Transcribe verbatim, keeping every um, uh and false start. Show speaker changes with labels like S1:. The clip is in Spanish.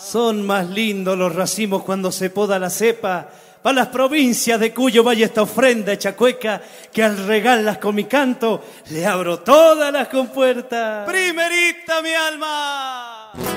S1: Son más lindos los racimos cuando se poda la cepa. Para las provincias de Cuyo vaya esta ofrenda hecha cueca, que al regalas con mi canto le abro todas las compuertas.
S2: ¡Primerita mi alma!